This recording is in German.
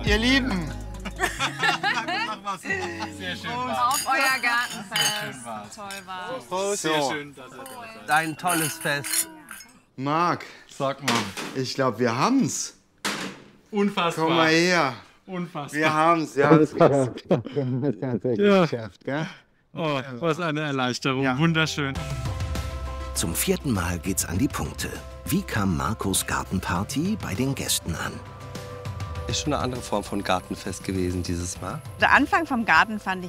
Ihr Lieben. Sehr schön Auf euer Gartenfest. schön war's. Toll war's. Prost. Sehr So, schön, dass ihr da seid. Ein tolles Fest. Marc, Sag mal. ich glaube, wir haben's. Unfassbar. Komm mal her. Unfassbar. Wir haben's geschafft. Wir haben es tatsächlich Ja. geschafft, gell? Oh, was eine Erleichterung. Ja. Wunderschön. Zum 4. Mal geht's an die Punkte. Wie kam Marcos Gartenparty bei den Gästen an? Ist schon eine andere Form von Gartenfest gewesen dieses Mal. Der Anfang vom Garten fand ich